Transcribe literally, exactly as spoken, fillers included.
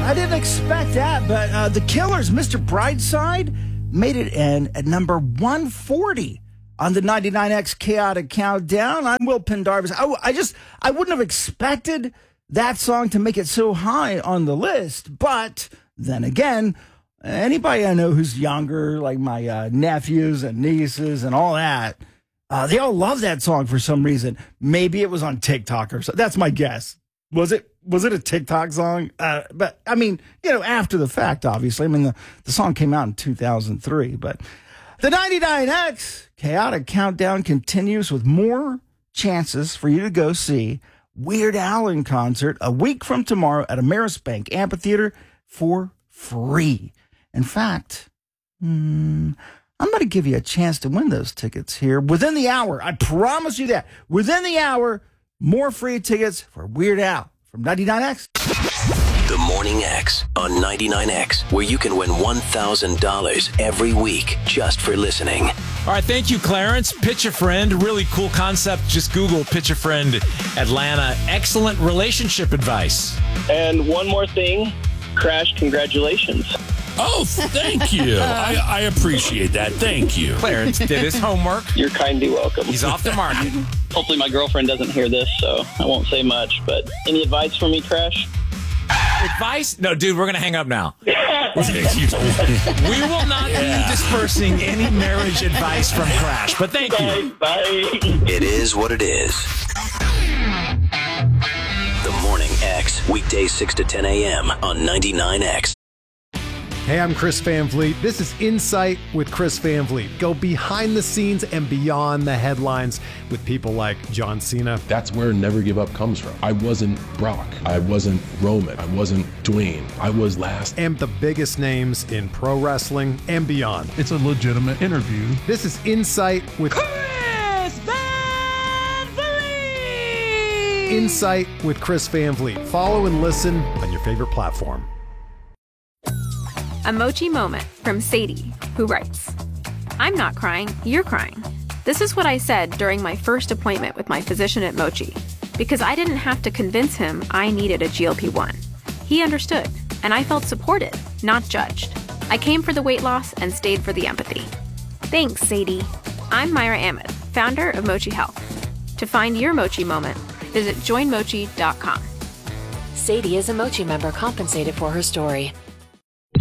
I didn't expect that, but uh, the Killers, Mister Brightside, made it in at number one forty on the ninety-nine X Chaotic Countdown. I'm Will Pendarvis. I, I just, I wouldn't have expected that song to make it so high on the list, but then again, anybody I know who's younger, like my uh, nephews and nieces and all that, uh, they all love that song for some reason. Maybe it was on TikTok or so. That's my guess. Was it? Was it a TikTok song? Uh, but I mean, you know, after the fact, obviously. I mean, the, the song came out in two thousand three. But the ninety-nine X Chaotic Countdown continues with more chances for you to go see Weird Al in concert a week from tomorrow at Amerisbank Amphitheater for free. In fact, hmm, I'm going to give you a chance to win those tickets here within the hour. I promise you that. Within the hour, more free tickets for Weird Al from ninety-nine X. The Morning X on ninety-nine X, where you can win one thousand dollars every week just for listening. All right, thank you, Clarence. Pitch a Friend, really cool concept. Just Google Pitch a Friend Atlanta. Excellent relationship advice. And one more thing, Crash, congratulations. Oh, thank you. I, I appreciate that. Thank you. Clarence did his homework. You're kindly welcome. He's off the market. Hopefully my girlfriend doesn't hear this, so I won't say much. But any advice for me, Crash? Advice? No, dude, we're going to hang up now. We will not yeah. be dispersing any marriage advice from Crash, but thank Bye. you. Bye. It is what it is. The Morning X, weekdays six to ten a.m. on ninety-nine X. Hey, I'm Chris Van Vliet. This is Insight with Chris Van Vliet. Go behind the scenes and beyond the headlines with people like John Cena. That's where Never Give Up comes from. I wasn't Brock. I wasn't Roman. I wasn't Dwayne. I was last. And the biggest names in pro wrestling and beyond. It's a legitimate interview. This is Insight with Chris Van Vliet. Insight with Chris Van Vliet. Follow and listen on your favorite platform. A Mochi moment from Sadie, who writes, I'm not crying, you're crying. This is what I said during my first appointment with my physician at Mochi, because I didn't have to convince him I needed a G L P one. He understood, and I felt supported, not judged. I came for the weight loss and stayed for the empathy. Thanks, Sadie. I'm Myra Ahmed, founder of Mochi Health. To find your Mochi moment, visit join mochi dot com. Sadie is a Mochi member compensated for her story.